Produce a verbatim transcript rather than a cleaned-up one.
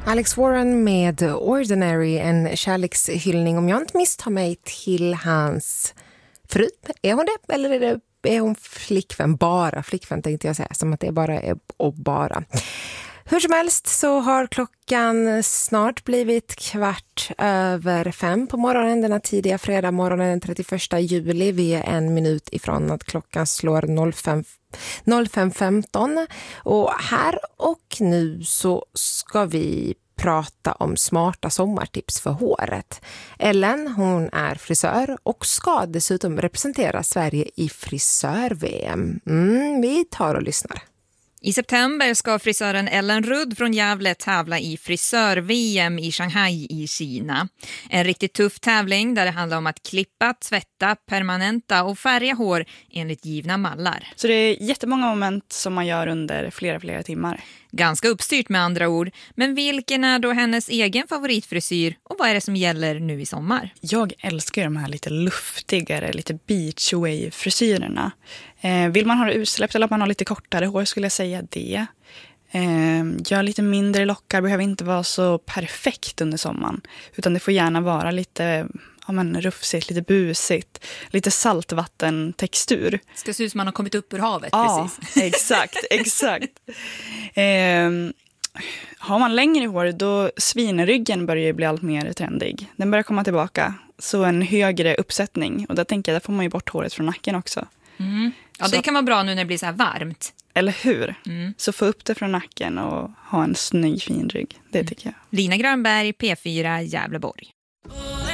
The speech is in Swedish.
Alex Warren med Ordinary, en kärlekshyllning om jag inte misstar mig till hans fru. Är hon det? Eller är, det, är hon flickvän? Bara flickvän tänkte jag säga, som att det bara är och bara. Hur som helst så har klockan snart blivit kvart över fem på morgonen denna tidiga fredag morgonen den trettioförsta juli. Vi är en minut ifrån att klockan slår fem femton och här och nu så ska vi prata om smarta sommartips för håret. Ellen, hon är frisör och ska dessutom representera Sverige i frisör-V M. Mm, vi tar och lyssnar. I september ska frisören Ellen Rudd från Gävle tävla i frisör-V M i Shanghai i Kina. En riktigt tuff tävling där det handlar om att klippa, tvätta, permanenta och färga hår enligt givna mallar. Så det är jättemånga moment som man gör under flera, flera timmar. Ganska uppstyrt med andra ord. Men vilken är då hennes egen favoritfrisyr och vad är det som gäller nu i sommar? Jag älskar de här lite luftigare, lite beach wave-frisyrerna. Eh, vill man ha det utsläppt eller att man har lite kortare hår skulle jag säga det. Eh, gör lite mindre lockar, behöver inte vara så perfekt under sommaren. Utan det får gärna vara lite ja, men rufsigt, lite busigt, lite saltvattentextur. Ska se ut som man har kommit upp ur havet, ja, precis. exakt, exakt. Eh, har man längre hår då svinryggen börjar bli allt mer trendig. Den börjar komma tillbaka. Så en högre uppsättning. Och där tänker jag, där får man ju bort håret från nacken också. Mm. Ja, så. Det kan vara bra nu när det blir så här varmt. Eller hur? Mm. Så få upp det från nacken och ha en snygg fin rygg. Det tycker jag. Lina Grönberg, P fyra, Gävleborg.